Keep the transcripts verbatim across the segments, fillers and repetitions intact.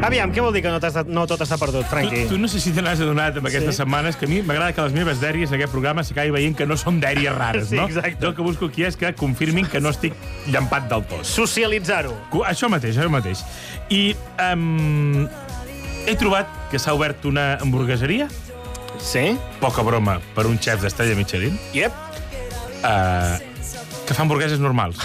Aviam, què vol dir que no, no tot està perdut, Franqui? Tu, tu no sé si te n'has adonat amb aquestes sí? setmanes que a mi m'agrada que les meves dèries en aquest programa s'acabi veient que no són dèries rares, sí, no? exacte. Jo el que busco aquí és que confirmin que no estic llampat del tot. Socialitzar-ho. Això mateix, això mateix. I um, he trobat que s'ha obert una hamburgueseria. Sí? Poca broma per un xef d'Estrella Michelin. Yep. Uh, que fa hamburgueses normals.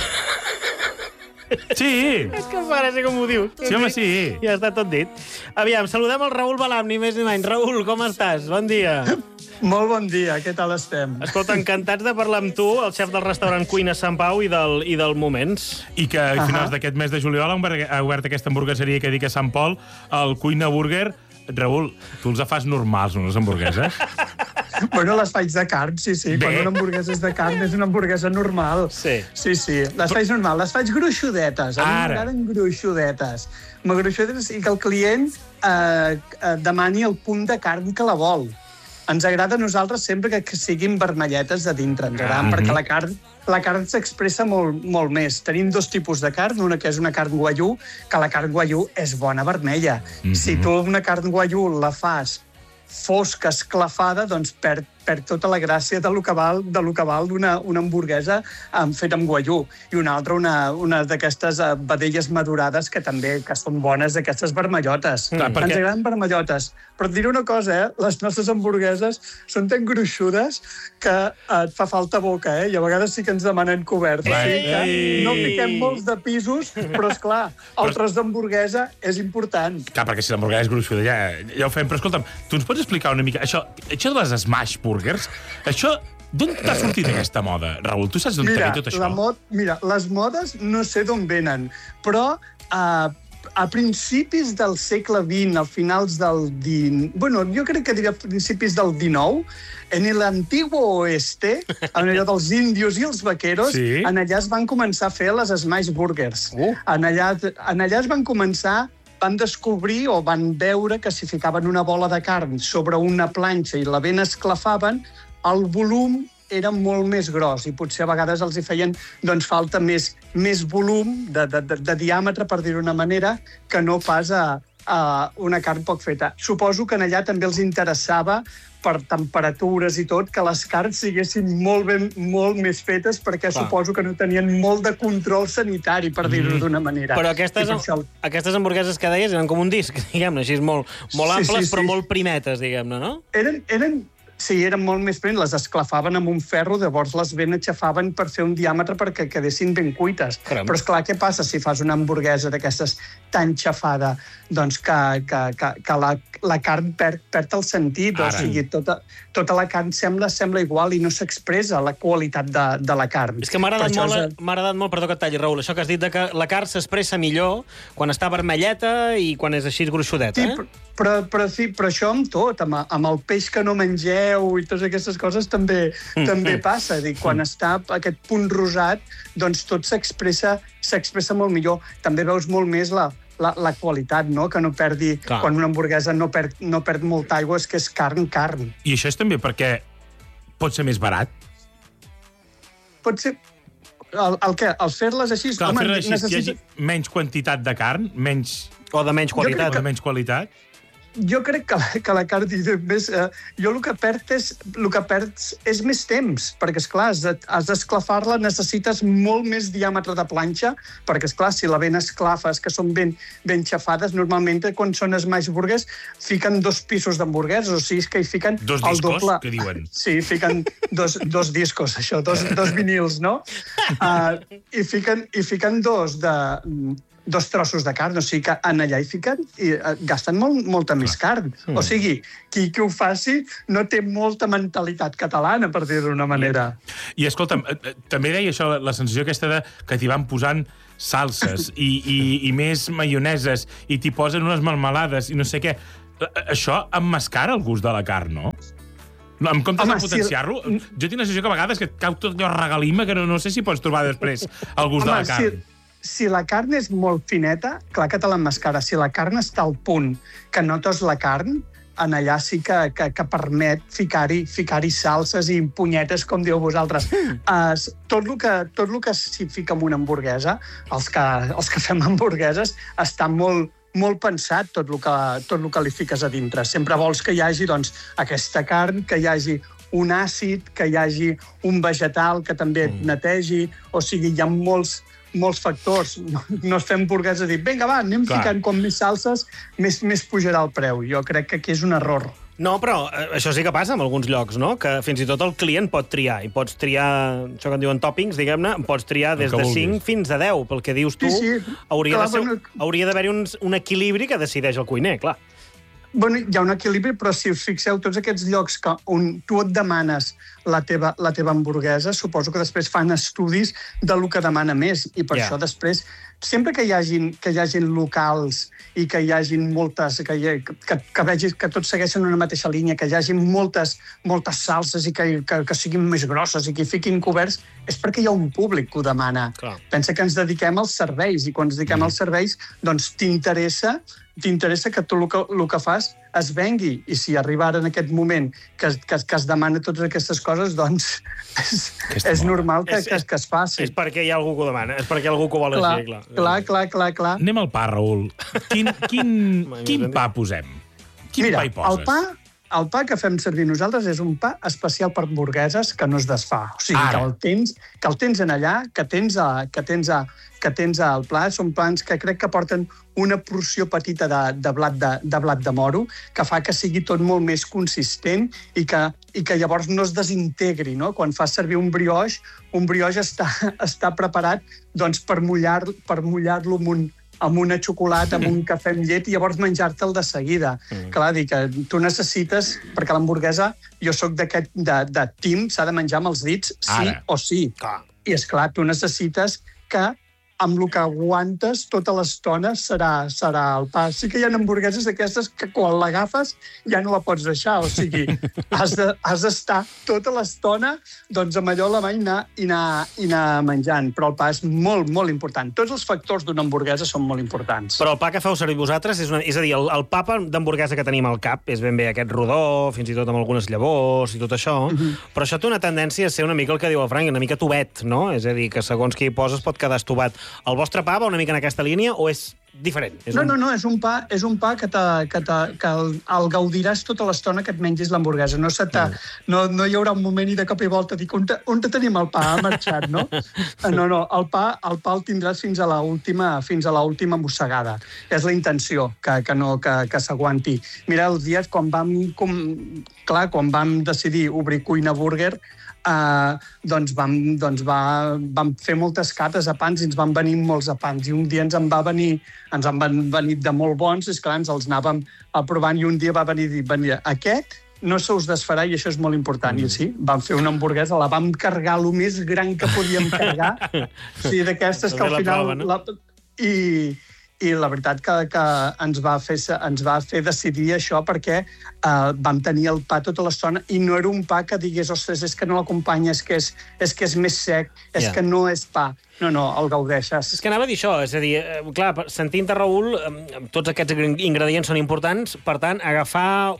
Sí! És que em fa gràcia com ho diu. Sí, home, sí. Ja està tot dit. Aviam, saludem el Raül Balam, ni més ni menys. Raül, com estàs? Bon dia. Molt bon dia, què tal estem? Escolta, encantats de parlar amb tu, el xef del restaurant Cuina Sant Pau i del, i del Moments. I que a finals d'aquest mes de juliol ha obert aquesta hamburgueseria que dic a Sant Pol, el Cuina Burger. Raül, tu els fas normals, no, les hamburgueses? Bueno, les faig de carn, sí, sí. Bé. Quan una hamburguesa és de carn, és una hamburguesa normal. Sí. Sí, sí. Les faig normal. Les faig gruixudetes. A mi m'agraden gruixudetes. Gruixudetes i que el client eh, eh, demani el punt de carn que la vol. Ens agrada a nosaltres sempre que, que siguin vermelletes de dintre. Ens agrada, ah, perquè la carn, la carn s'expressa molt, molt més. Tenim dos tipus de carn, una que és una carn guaiú, que la carn guaiú és bona vermella. Mm-hmm. Si tu una carn guaiú la fas fosca, esclafada, doncs perd, perd tota la gràcia de lo que val, de lo que val una, una hamburguesa um, feta amb guaiú. I una altra, una, una d'aquestes uh, vedelles madurades que també que són bones, d'aquestes vermellotes. Clar, perquè... Ens agraden vermellotes. Però et diré una cosa, eh? Les nostres hamburgueses són tan gruixudes que uh, et fa falta boca, eh? I a vegades sí que ens demanen cobert. Ei, sí que ei. no fiquem molts de pisos, però, esclar, el tros d'hamburguesa és important. Clar, perquè si l'hamburguesa és gruixuda ja, ja ho fem. Però escolta'm, tu ens pots explicar una mica... Això, això de les smash burgers, això... D'on t'ha sortit aquesta moda, Raül? Tu saps d'on t'ha tot això? La mod, mira, les modes no sé d'on venen, però uh, a principis del segle vint, a finals del dinou... Bueno, jo crec que diria a principis del dinou, en l'antiguo oeste, en allò dels índios i els vaqueros, sí? En allà es van començar a fer les smash burgers. Uh. En, allà, en allà es van començar... van descobrir o van veure que si ficaven una bola de carn sobre una planxa i la ben esclafaven, el volum era molt més gros i potser a vegades els hi feien doncs, falta més, més volum de, de, de, de diàmetre, per dir-ho d'una manera, que no pas a, a una carn poc feta. Suposo que en allà també els interessava per temperatures i tot, que les carns siguessin molt, ben, molt més fetes, perquè Clar. Suposo que no tenien molt de control sanitari, per dir-ho mm. d'una manera. Però aquestes, per això... aquestes hamburgueses que deies eren com un disc, diguem-ne, així molt, molt sí, amples, sí, sí. però molt primetes, diguem-ne, no? Eren... eren... Sí, eren molt més pren, les esclafaven amb un ferro, llavors les ben aixafaven per fer un diàmetre perquè quedessin ben cuites. Caram. Però, esclar, què passa si fas una hamburguesa d'aquestes tan xafada? Doncs que, que, que, que la, la carn perd, perd el sentit, Ara. O sigui, tota, tota la carn sembla, sembla igual i no s'expressa la qualitat de, de la carn. És que m'ha agradat molt, és... agradat molt, perdó que et talli, Raül, això que has dit de que la carn s'expressa millor quan està vermelleta i quan és així gruixudeta, sí, eh? Però, però, sí, però això amb tot, amb, amb el peix que no mengeu i totes aquestes coses també, també passa. Dic, quan està aquest punt rosat, doncs tot s'expressa s'expressa molt millor. També veus molt més la, la, la qualitat, no? Que no perdi... Clar. Quan una hamburguesa no perd, no perd molta aigua, és que és carn, carn. I això és també perquè pot ser més barat? Pot ser... El, el què? El fer-les així... Clar, home, fer-les així, necessita... que hi hagi menys quantitat de carn, menys... O de menys qualitat. Que... De menys qualitat. Jo crec que la, que la carn... Més, eh, jo el que, perd és, el que perds és més temps, perquè, esclar, has, de, has d'esclafar-la, necessites molt més diàmetre de planxa, perquè, esclar, si la ben esclafes, que són ben, ben xafades, normalment, quan són smash burgers, fiquen dos pisos d'hamburgueses, o sigui, que hi fiquen dos el discos, doble... que diuen? Sí, fiquen dos, dos discos, això, dos, dos vinils, no? Uh, i, fiquen, I fiquen dos de... dos trossos de carn, o sigui que en allà hi fiquen i gasten molt, molta més carn. Mm. O sigui, qui, qui ho faci no té molta mentalitat catalana, per dir-ho d'una manera. I, escolta'm, també deia això, la sensació aquesta de que t'hi van posant salses i, i, i més maioneses i t'hi posen unes melmelades i no sé què. Això emmascara el gust de la carn, no? En comptes Home, de potenciar-lo, si... jo tinc la sensació que a vegades que et cau tot allò regalima que no, no sé si pots trobar després el gust Home, de la carn. Si... Si la carn és molt fineta, clar que te l'emmascara. Si la carn està al punt que notes la carn, en allà sí que, que, que permet ficar-hi ficar-hi salses i punyetes, com dieu vosaltres. Uh, tot el que, tot el que s'hi fica en una hamburguesa, els que, els que fem hamburgueses, està molt, molt pensat tot el que, tot el que li fiques a dintre. Sempre vols que hi hagi doncs, aquesta carn, que hi hagi un àcid, que hi hagi un vegetal que també et netegi, o sigui, hi ha molts, molts factors. No, no es fem hamburgueses a dir, vinga, va, anem Clar. ficant com més salses, més, més pujarà el preu. Jo crec que aquí és un error. No, però eh, això sí que passa en alguns llocs, no? Que fins i tot el client pot triar. I pots triar, això que en diuen toppings, diguem-ne, pots triar des de cinc fins a deu. Pel que dius tu, sí, sí. hauria Clar, de ser, bueno... hauria d'haver-hi un, un equilibri que decideix el cuiner, clar. Bueno, hi ha un equilibri, però si us fixeu, tots aquests llocs que on tu et demanes la teva, la teva hamburguesa, suposo que després fan estudis de lo que demana més. I per yeah. això després, sempre que hi hagin, que hi hagin locals i que hi hagin moltes, que, hi, que, que vegis que tots segueixen una mateixa línia, que hi hagin moltes, moltes salses i que, que, que siguin més grosses i que hi fiquin coberts, és perquè hi ha un públic que ho demana. Clar. Pensa que ens dediquem als serveis, i quan ens dediquem mm. als serveis, doncs t'interessa t'interessa que tu el que, el que fas es vengui. I si arriba ara en aquest moment que, que, que es demana totes aquestes coses, doncs és, és normal que, és, que, que es faci. És perquè hi ha algú que ho demana, és perquè hi ha algú que ho vol clar, així, clar. Clar, clar, clar, clar. Anem al pa, Raül. Quin, quin, quin pa posem? Quin Mira, pa hi poses? El pa, el pa que fem servir nosaltres és un pa especial per hamburgueses que no es desfà. O sigui, Ara. que el tens, que el tens en allà, que tens, a, que tens, a, que tens al pla. Són plans que crec que porten una porció petita de, de, blat de, de blat de moro, que fa que sigui tot molt més consistent i que, i que llavors no es desintegri, no? Quan fas servir un brioix, un brioix està, està preparat doncs, per mullar-lo per mullar-lo amb un amb una xocolata, amb un cafè amb llet, i llavors menjar-te'l de seguida. Mm. Clar, dir que tu necessites, perquè l'hamburguesa, jo sóc d'aquest de, de team, s'ha de menjar amb els dits, sí Ara. o sí. Clar. I, esclar, tu necessites que amb el que aguantes tota l'estona serà, serà el pa. Sí que hi ha hamburgueses d'aquestes que quan l'agafes ja no la pots deixar. O sigui, has de, has d'estar tota l'estona doncs, amb allò a la mà i anar, i, anar, i anar menjant. Però el pa és molt, molt important. Tots els factors d'una hamburguesa són molt importants. Però el pa que feu servir vosaltres, és, una, és a dir, el, el pa d'hamburguesa que tenim al cap és ben bé aquest rodó, fins i tot amb algunes llavors i tot això, mm-hmm. però això té una tendència a ser una mica el que diu el Frank, una mica tovet, no? És a dir, que segons qui hi poses pot quedar estovat. El vostre pa va una mica en aquesta línia o és diferent? És no, un... no, no, és un pa, és un pa que, que, que el, el gaudiràs tota l'estona que et mengis l'hamburguesa. No, mm. no, no hi haurà un moment i de cop i volta dic, on te, on te tenim el pa? Ha marxat, no? No, no, el pa el, pa el tindràs fins a l'última fins a l'última mossegada. És la intenció, que, que, no, que, que s'aguanti. Mira, els dies quan vam, com, clar, quan vam decidir obrir Cuina Burger, Uh, doncs, vam, doncs va, vam fer moltes cates a pans i ens van venir molts a pans. I un dia ens en va venir, ens en van venir de molt bons, és clar, ens els anàvem aprovant i un dia va venir i dir, venir, aquest no se us desfarà i això és molt important. Mm. I sí, vam fer una hamburguesa, la vam carregar el més gran que podíem carregar. Sí, d'aquestes que al final... Prova, no? la, I... I la veritat que, que ens, va fer, ens va fer decidir això perquè eh, vam tenir el pa tota l'estona i no era un pa que digués, ostres, és que no l'acompanya, és, que és, és que és més sec, és yeah. que no és pa. No, no, el gaudeixes. És que anava a dir això, és a dir, clar, sentint-te, Raül, tots aquests ingredients són importants, per tant, agafar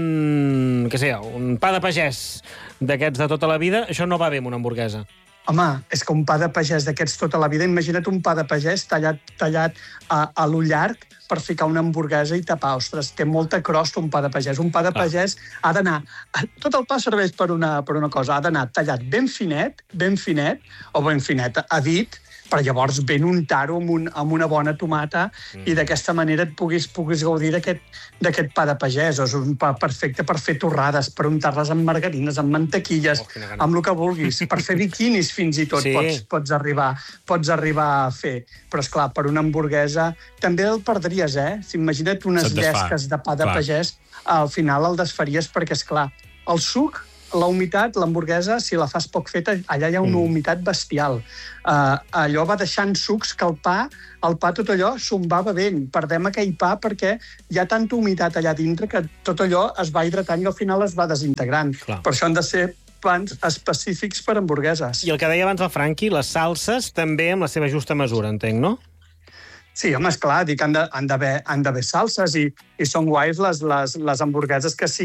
un, què sé, un pa de pagès d'aquests de tota la vida, això no va bé amb una hamburguesa. Home, és que un pa de pagès d'aquests tota la vida, imagina't un pa de pagès tallat, tallat a, a lo llarg per ficar una hamburguesa i tapar. Ostres, té molta crosta un pa de pagès. Un pa de pagès ha d'anar... Tot el pa serveix per una, per una cosa. Ha d'anar tallat ben finet, ben finet, o ben finet, a dit, per llavors ben untar-ho amb, un, amb una bona tomata mm. i d'aquesta manera et puguis, puguis gaudir d'aquest pa de pagès. És un pa perfecte per fer torrades, per untar-les amb margarines, amb mantequilles, oh, amb el que vulguis. Per fer biquinis fins i tot sí. pots, pots, arribar, pots arribar a fer. Però, esclar, per una hamburguesa també el perdries, eh? Si imagina't unes llesques de pa de Clar. pagès, al final el desfaries perquè, esclar, el suc, la humitat, l'hamburguesa, si la fas poc feta, allà hi ha una mm. humitat bestial. Uh, allò va deixant sucs que el pa, el pa tot allò s'ho va bevent. Perdem aquell pa perquè hi ha tanta humitat allà dintre que tot allò es va hidratant i al final es va desintegrant. Clar. Per això han de ser pans específics per hamburgueses. I el que deia abans el Franqui, les salses també amb la seva justa mesura, entenc, no? Sí, home, esclar, dic que han d'haver han d'haver salses i, i són guais les, les, les hamburgueses que siguin,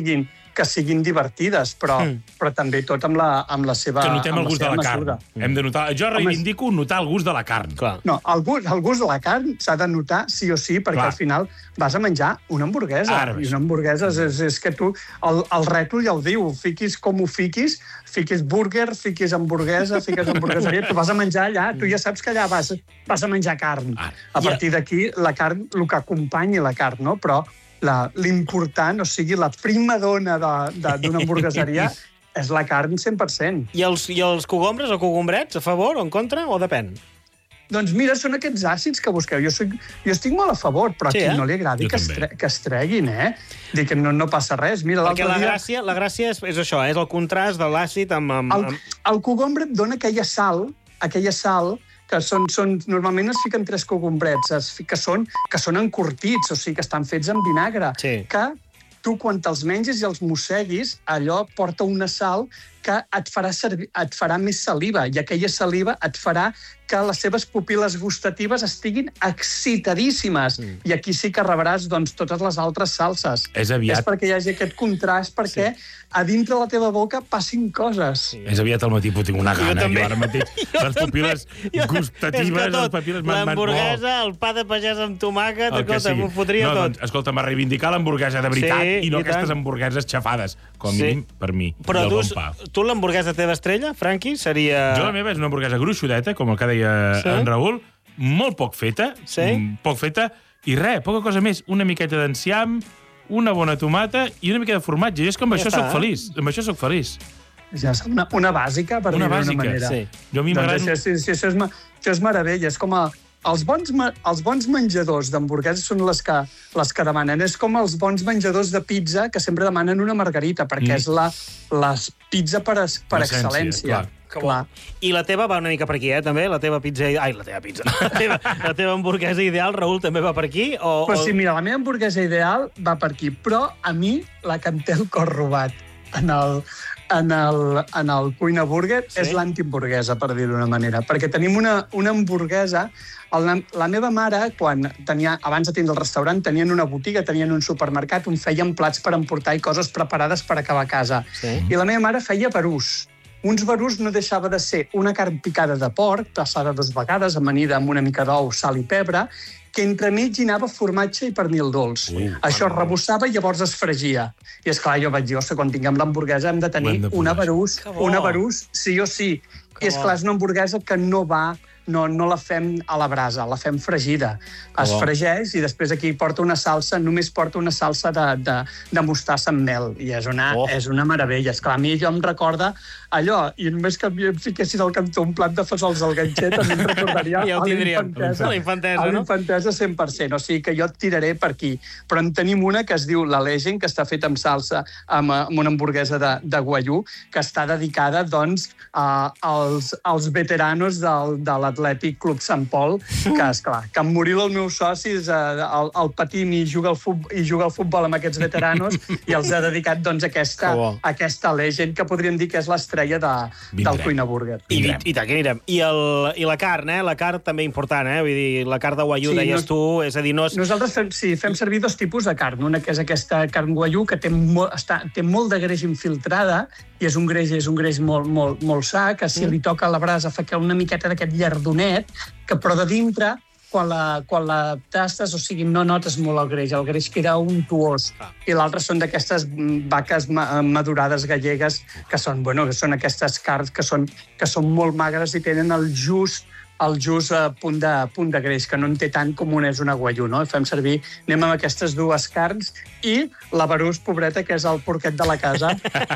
que siguin divertides, però, mm. però també tot amb la, amb la seva Que notem el gust de la mesura. carn. Mm. Hem de notar... Jo reivindico notar el gust de la carn. Clar. No, el gust, el gust de la carn s'ha de notar sí o sí, perquè Clar. al final vas a menjar una hamburguesa. Ara, I una hamburguesa és, és, és que tu... El, el rètol ja ho diu, fiquis com ho fiquis, fiquis burger, fiquis hamburguesa, fiquis hamburgueseria, tu vas a menjar allà, tu ja saps que allà vas, vas a menjar carn. Ah, A partir d'aquí, la carn, el que acompanyi la carn, no? Però l'important, o sigui, la prima dona d'una hamburgueseria és la carn cent per cent. I els, I els cogombres o cogombrets, a favor o en contra, o depèn? Doncs mira, són aquests àcids que busqueu. Jo, soc, jo estic molt a favor, però Sí, a qui eh? no li agradi Jo que es, també. tre que es treguin, eh? Dic que no, no passa res. Mira, Perquè l'altre la dia... gràcia, la gràcia és, és això, és el contrast de l'àcid amb... amb, El, amb... el cogombre et dona aquella sal, aquella sal, que són, són, normalment es fiquen tres cogombrets, es, fi- que, són, que són encurtits, o sigui, que estan fets amb vinagre, Sí. que tu, quan te'ls menges i els mosseguis, allò porta una sal que et farà, servir, et farà més saliva, i aquella saliva et farà que les seves pupil·les gustatives estiguin excitadíssimes. Mm. I aquí sí que rebràs doncs, totes les altres salses. És aviat- És perquè hi hagi aquest contrast, perquè sí. a dintre la teva boca passin coses. Sí. És aviat al matí, però tinc una gana. Jo, també. jo ara mateix, Jo les pupil·les també. Jo- gustatives, és que les tot, pupil·les... m'han- m'han- l'hamburguesa, el pa de pagès amb tomàquet, El que escolta, sigui. m'ho fotria no, tot. Doncs, escolta, m'ha reivindicar l'hamburguesa de veritat Sí, i no i aquestes tant. hamburgueses xafades, com a Sí. mínim per mi. Però I el tu, bon pa. tu l'hamburguesa teva estrella, Franqui, seria... Jo la meva és una hamburguesa gruixudeta, com el que deia Sí. en Raül, molt poc feta, Sí. mm, poc feta, i res, poca cosa més, una miqueta d'enciam, una bona tomata i una mica de formatge. I és que amb Ja això està. sóc feliç, amb això sóc feliç. Ja és una, una bàsica, per Una dir-ho bàsica, d'una manera. sí. Jo a mi Doncs m'agrada... això, sí, sí, això, és, ma- això és meravella. És com a, els, bons, ma- els bons menjadors d'hamburgueses són les que, les que demanen. És com els bons menjadors de pizza que sempre demanen una margarita, perquè Mm. és la, la pizza per, es- per L'essència, excel·lència. clar. Que bo. I la teva va una mica per aquí, eh, també? La teva pizza... Ai, la teva pizza. La teva, la teva hamburguesa ideal, Raül, també va per aquí? O, Però o... sí, mira, la meva hamburguesa ideal va per aquí, però a mi la que em té el cor robat en el, en el, en el Cuina Burger Sí? sí? és l'antihamburguesa, per dir-ho d'una manera. Perquè tenim una, una hamburguesa... El, la meva mare, quan tenia, abans de tindre el restaurant, tenien una botiga, tenien un supermercat on feien plats per emportar i coses preparades per acabar a casa. Sí. I la meva mare feia barús. Uns barús no deixava de ser una carn picada de porc, passada dues vegades, amanida amb una mica d'ou, sal i pebre, que entremig hi anava formatge i pernil dolç. Uh, Això es bueno. rebossava i llavors es fregia. I és clar, jo vaig dir, ostres, quan tinguem l'hamburguesa hem de tenir Ho hem de posar, una barús, Que bo. una barús sí o sí. Que I és bo. clar, és una hamburguesa que no va... No, no la fem a la brasa, la fem fregida. Es bo. fregeix i després aquí porta una salsa, només porta una salsa de, de, de mostassa amb mel. I és una, Oh. és una meravella. Esclar, a mi allò em recorda allò, i només que em fiquessin al cantó un plat de fesols al ganxet, a mi em recordaria Ja ho a la tindríem, infantesa. a la infantesa, A la no? infantesa cent per cent. O sigui que jo et tiraré per aquí. Però en tenim una que es diu la Legend, que està feta amb salsa, amb, amb una hamburguesa de, de guaiú, que està dedicada, doncs, a, als, als veteranos del, de l'Atlètic Club Sant Pol, que, esclar, que en morir els meus socis eh, al, al patim i juga al, futbol, i juga al futbol amb aquests veteranos i els ha dedicat, doncs, aquesta, Que bo. aquesta Legend, que podríem dir que és l'estrella de, del Vindrem. Cuina Burger. I, i, Vindrem. i tant que anirem. I, el, I la carn, eh? La carn també important, eh? Vull dir, la carn de guaiú, Sí, deies no- tu, és a dir, no és... Nosaltres fem, sí, fem servir dos tipus de carn. Una que és aquesta carn guaiú, que té molt, està, té molt de greix infiltrada, i és un greix, és un greix molt, molt, molt sa, que si mm. li toca a la brasa fa que una miqueta d'aquest llardonet, que però de dintre, quan la, quan la tastes, o sigui, no notes molt el greix, el greix queda untuós. Ah. I l'altre són d'aquestes mm, vaques ma madurades gallegues, que són, bueno, que són aquestes carns que són, que són molt magres i tenen el just el just a punt de, punt de greix, que no en té tant com una és una guaiú, no? Fem servir, anem amb aquestes dues carns i la barús, pobreta, que és el porquet de la casa.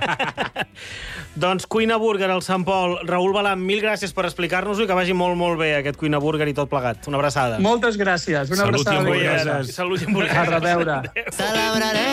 Doncs Cuina Burger al Sant Pol. Raül Balam, mil gràcies per explicar-nos-ho i que vagi molt, molt bé aquest Cuina Burger i tot plegat. Una abraçada. Moltes gràcies. Una Salut i abraçada. hamburgueses. Salut i hamburgueses. A reveure. Celebraré